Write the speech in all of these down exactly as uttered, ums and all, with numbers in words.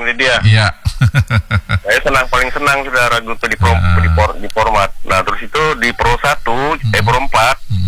Bang Deddy ya. Iya. Saya senang, paling senang sudah ragu tuh di, pro, uh. di, por, di format. Nah terus itu di Pro satu, hmm. eh Pro empat, hmm.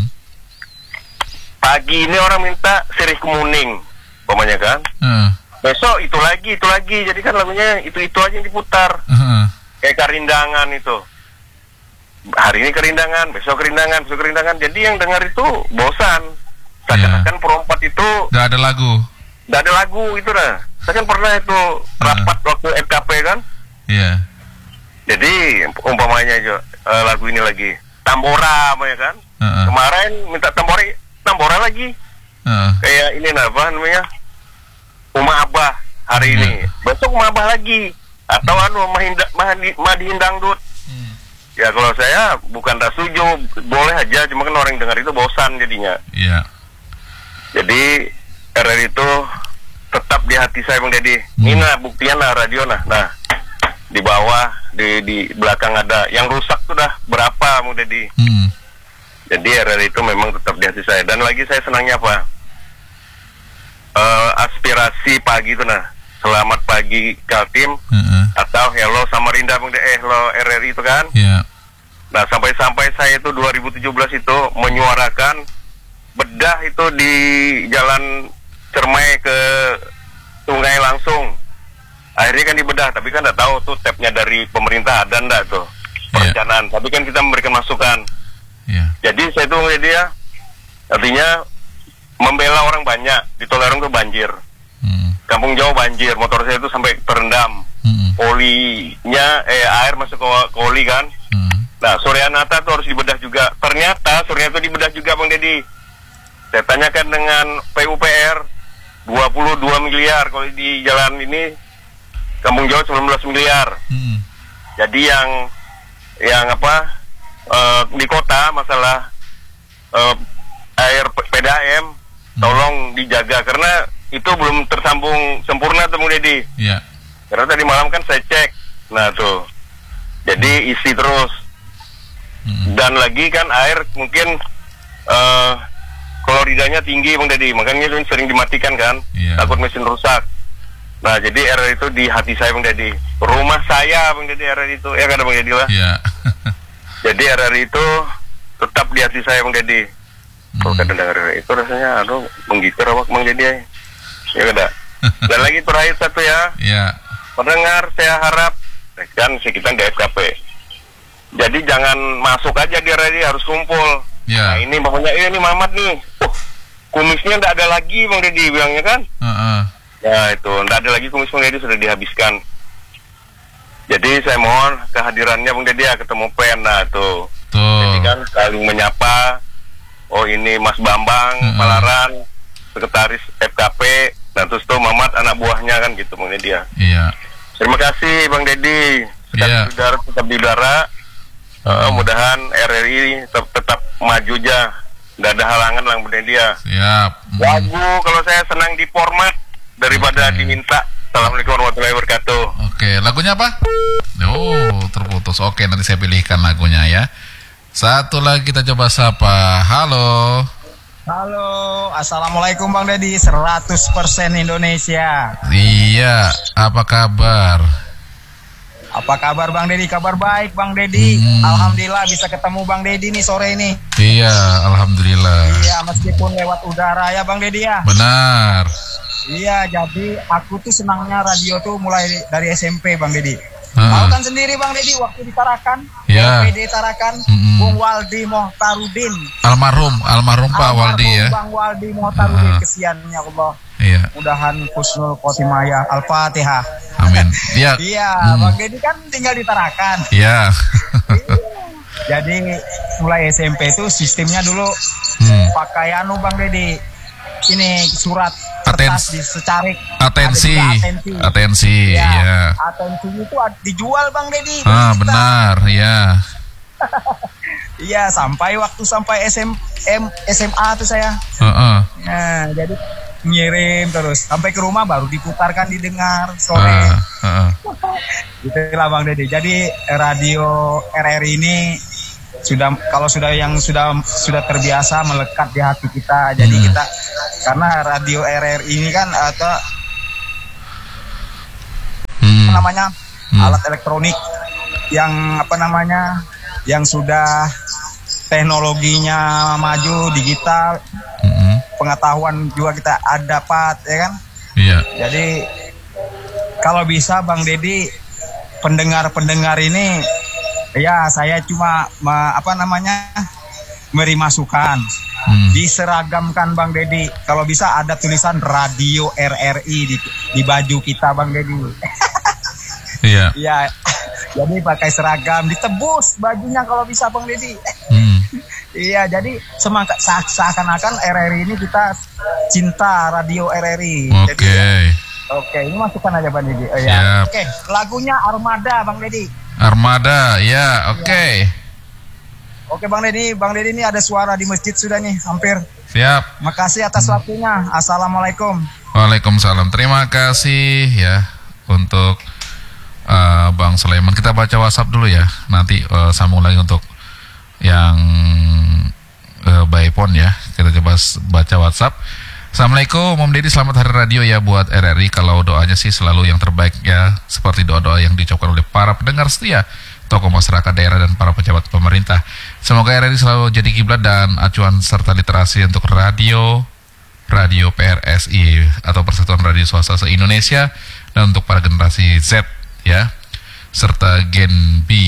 pagi ini orang minta sirih kemuning, pokoknya kan. Uh. Besok itu lagi, itu lagi. Jadi kan lagunya itu-itu aja yang diputar. Uh. Kayak Kerindangan itu. Hari ini Kerindangan, besok Kerindangan, besok Kerindangan. Jadi yang dengar itu bosan. Seakan-akan yeah. Pro empat itu gak ada lagu. Gak ada lagu itu dah. Saya kan pernah itu rapat uh. waktu F K P kan. Iya. Yeah. Jadi umpamanya aja uh, lagu ini lagi Tambora ya kan. Uh-uh. Kemarin minta Tambora, Tambora lagi. Uh. Kayak ini apa namanya? Uma Abah hari uh. ini. Besok Uma Abah lagi. Atau uh. anu Madihin Dangdut. Uh. Ya kalau saya bukan tak setuju, boleh aja, cuma kan orang yang dengar itu bosan jadinya. Iya. Yeah. Jadi R R itu tetap di hati saya Bang Deddy. Hmm. Ini nah buktinya nah radio nah. Nah di bawah di di belakang ada yang rusak tuh dah berapa Bang Deddy. Hmm. Jadi R R itu memang tetap di hati saya. Dan lagi saya senangnya apa? Uh, aspirasi pagi itu nah. Selamat pagi Kaltim. Uh-uh. Atau Hello Samarinda Bang Deddy. Eh Hello R R itu kan. Yeah. Nah sampai-sampai saya itu dua ribu tujuh belas itu menyuarakan bedah itu di Jalan Cermai ke Sungai langsung. Akhirnya kan dibedah, tapi kan nggak tahu tuh tapnya dari pemerintah ada nggak tuh perencanaan. Yeah. Tapi kan kita memberikan masukan. Yeah. Jadi saya tuh ngeliat dia, artinya membela orang banyak. Di Tolerong tuh banjir, mm. Kampung Jawa banjir, motor saya itu sampai terendam. Mm. Olinya, eh air masuk ke, ke oli kan. Mm. Nah Suryanata tuh harus dibedah juga. Ternyata Suryanata dibedah juga Bang Deddy. Saya tanyakan dengan P U P R dua puluh dua miliar, kalau di jalan ini Kampung Jawa sembilan belas miliar. Hmm. Jadi yang yang apa uh, di kota masalah uh, air P D A M hmm. tolong dijaga karena itu belum tersambung sempurna tuh Bang Deddy. Iya. Karena tadi malam kan saya cek. Nah tuh. Jadi isi terus. Hmm. Dan lagi kan air mungkin uh, kloridanya tinggi Bang Deddy, makanya itu sering dimatikan kan, yeah. Takut mesin rusak. Nah jadi R R itu di hati saya Bang Deddy, rumah saya Bang Deddy R R itu, ya kan Bang Deddy lah. Yeah. Jadi R R itu tetap di hati saya Bang Deddy. Kalau hmm. kadang dengar R R itu rasanya, aduh menggigit awak Bang Deddy ya kan. Dan lagi terakhir satu ya, yeah. Pendengar saya harap kan kita di F K P, jadi jangan masuk aja di R R, harus kumpul. Yeah. Nah ini pokoknya eh, ini Mamat nih, uh, kumisnya nggak ada lagi Bang Deddy bilangnya kan. Uh-uh. Ya itu nggak ada lagi kumis Bang Deddy, sudah dihabiskan. Jadi saya mohon kehadirannya Bang Deddy ya, ketemu pen. Nah tuh. tuh jadi kan saling menyapa. Oh ini Mas Bambang uh-uh. Palaran, sekretaris F K P. Nah terus tuh Mamat anak buahnya kan gitu Bang Deddy ya. Iya. Terima kasih Bang Deddy, sedang yeah. di udara, tetap di udara. Uh, mudahan R R I tetap, tetap maju aja, nggak ada halangan lah Bang Deddy ya. Siap. Hmm. Lagu kalau saya senang di format daripada okay. diminta. Assalamualaikum warahmatullahi wabarakatuh. Oke, okay. Lagunya apa? Oh, terputus. Oke, okay, nanti saya pilihkan lagunya ya. Satu lagi kita coba sapa. Halo. Halo, assalamualaikum Bang Deddy, seratus persen Indonesia. Iya, apa kabar? Apa kabar Bang Deddy? Kabar baik Bang Deddy. Hmm. Alhamdulillah bisa ketemu Bang Deddy nih sore ini. Iya, alhamdulillah. Iya, meskipun lewat udara ya Bang Deddy ya. Benar. Iya, jadi aku tuh senangnya radio tuh mulai dari S M P Bang Deddy. Hmm. Tahu kan sendiri Bang Deddy waktu di Tarakan, ya. P D Tarakan, hmm. Bung Waldi Mohtarudin. Almarhum, almarhum Pak Waldi ya. Bang Waldi Mohtarudin, hmm. kesiannya Allah. Iya. Mudahan husnul khotimah ya. Al-Fatihah. Amin. Iya. Iya, hmm. Bang Deddy kan tinggal di Tarakan. Iya. Jadi mulai S M P itu sistemnya dulu hmm. pakai anu Bang Deddy. Ini surat kertas di secarik. Atensi. Atensi. Atensi. Ya. Ya. Atensi itu dijual Bang Deddy. Ah, benar, ya. Iya, sampai waktu sampai S M M S M A tuh saya. Uh-uh. Nah, jadi ngirim terus sampai ke rumah baru diputarkan didengar sore. Uh, uh. Itulah Bang Deddy. Jadi radio R R ini sudah kalau sudah yang sudah sudah terbiasa melekat di hati kita. Jadi hmm. kita karena radio R R ini kan atau namanya hmm. alat elektronik yang apa namanya yang sudah teknologinya maju, digital, hmm. pengetahuan juga kita ada dapat, ya kan? Iya. Jadi kalau bisa Bang Deddy, pendengar-pendengar ini, ya saya cuma me, apa namanya beri masukan, hmm. diseragamkan Bang Deddy. Kalau bisa ada tulisan Radio R R I di, di baju kita Bang Deddy. Iya. Iya. Jadi pakai seragam, ditebus bajunya kalau bisa Bang Deddy. Hmm. Iya, jadi semangat seakan-akan R R I ini kita cinta Radio R R I. Oke. Okay. Oke, ini masukkan aja Bang Deddy. Oh, ya. Oke, lagunya Armada Bang Deddy. Armada, ya, oke. Okay. Oke Bang Deddy, Bang Deddy ini ada suara di masjid sudah nih, hampir. Siap. Makasih atas waktunya. Assalamualaikum. Waalaikumsalam. Terima kasih ya untuk uh, Bang Sulaiman. Kita baca WhatsApp dulu ya. Nanti uh, sambung lagi untuk yang uh, by phone ya. Kita coba baca WhatsApp. Assalamualaikum Om Deddy, selamat hari radio ya buat R R I. Kalau doanya sih selalu yang terbaik ya, seperti doa-doa yang diucapkan oleh para pendengar setia, tokoh masyarakat daerah dan para pejabat pemerintah. Semoga R R I selalu jadi kiblat dan acuan serta literasi untuk radio Radio P R S I atau Persatuan Radio Swasta se-Indonesia, dan untuk para generasi Z ya, serta Gen B.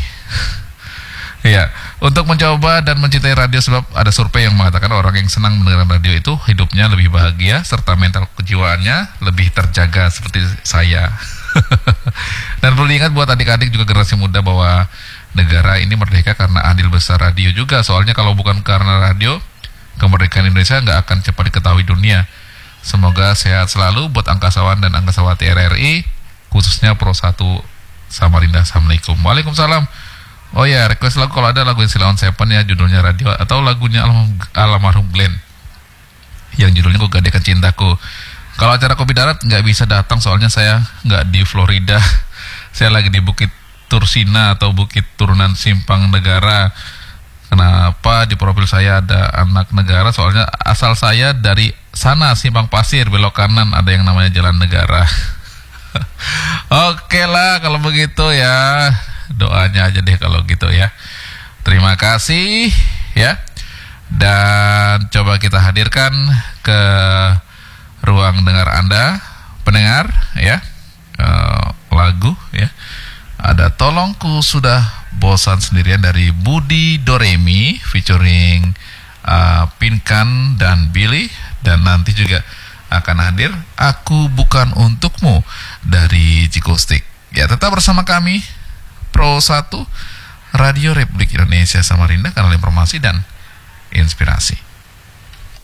Ya, untuk mencoba dan mencintai radio, sebab ada survei yang mengatakan orang yang senang mendengarkan radio itu hidupnya lebih bahagia serta mental kejiwaannya lebih terjaga seperti saya. Dan perlu diingat buat adik-adik juga generasi muda bahwa negara ini merdeka karena andil besar radio juga. Soalnya kalau bukan karena radio, kemerdekaan Indonesia nggak akan cepat diketahui dunia. Semoga sehat selalu buat angkasawan dan angkasawati R R I, khususnya Pro satu Samarinda. Assalamualaikum. Waalaikumsalam. Oh ya, request lagu kalau ada lagu Silon Seven ya, judulnya Radio, atau lagunya Alam, Almarhum Glenn yang judulnya Ku Gadekan Cintaku. Kalau acara Kopi Darat nggak bisa datang soalnya saya nggak di Florida. Saya lagi di Bukit Tursina atau Bukit Turunan Simpang Negara. Kenapa di profil saya ada anak negara? Soalnya asal saya dari sana, Simpang Pasir, belok kanan ada yang namanya Jalan Negara. Oke lah kalau begitu ya, doanya aja deh kalau gitu ya. Terima kasih ya. Dan coba kita hadirkan ke ruang dengar Anda, pendengar ya, uh, lagu ya. Ada Tolongku Sudah Bosan Sendirian dari Budi Doremi featuring uh, Pinkan dan Billy. Dan nanti juga akan hadir Aku Bukan Untukmu dari Jikustik. Ya, tetap bersama kami Pro satu Radio Republik Indonesia Samarinda, kanal informasi dan inspirasi.